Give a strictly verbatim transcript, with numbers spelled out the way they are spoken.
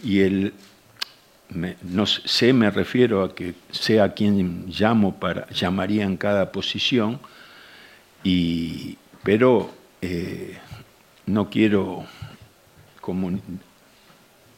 y el, me, no sé, me refiero a que sea quien llamo para, llamaría en cada posición, y, pero eh, no quiero como